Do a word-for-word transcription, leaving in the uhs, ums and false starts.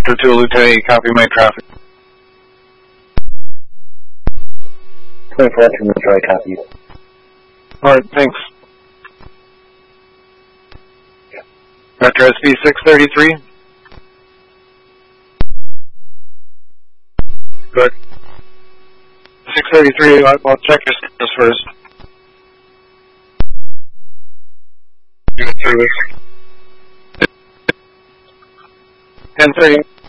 Vector to Lieutenant, copy my traffic. twenty-four to try copy. Alright, thanks. Vector S B six thirty-three. Good. six thirty-three, I'll, I'll check your status first. ten thirty.